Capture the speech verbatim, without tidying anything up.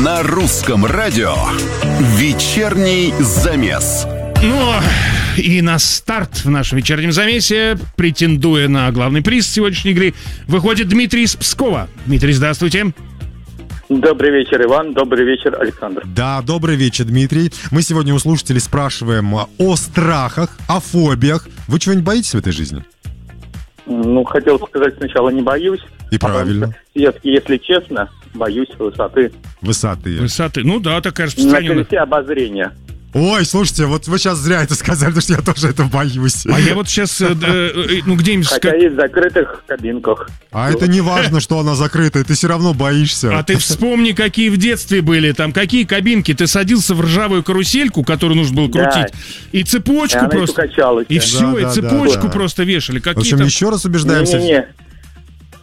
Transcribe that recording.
На русском радио вечерний замес. Ну, и на старт в нашем вечернем замесе, претендуя на главный приз сегодняшней игры, выходит Дмитрий из Пскова. Дмитрий, здравствуйте. Добрый вечер, Иван. Добрый вечер, Александр. Да, добрый вечер, Дмитрий. Мы сегодня у слушателей спрашиваем о страхах, о фобиях. Вы чего-нибудь боитесь в этой жизни? Ну, хотел сказать, сначала не боюсь. И правильно. Если, если честно, боюсь высоты. Высоты. Высоты. Ну да, такая На распространенная. колесе обозрения. Ой, слушайте, вот вы сейчас зря это сказали, потому что я тоже этого боюсь. А я вот сейчас, э, э, ну где-нибудь... Хотя как- есть в закрытых кабинках. А это не важно, что она закрытая, ты все равно боишься. А ты вспомни, какие в детстве были, там, какие кабинки. Ты садился в ржавую карусельку, которую нужно было Да. крутить, и цепочку И она еще просто... качалась. И все, Да, и да, цепочку да, да. просто вешали. В Какие общем, там... еще раз убеждаемся. Не-не-не.